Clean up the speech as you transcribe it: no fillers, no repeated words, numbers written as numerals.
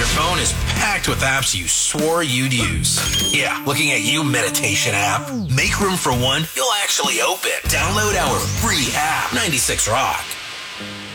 Your phone is packed with apps you swore you'd use. Yeah, looking at you, meditation app. Make room for one you'll actually open. Download our free app, 96 Rock.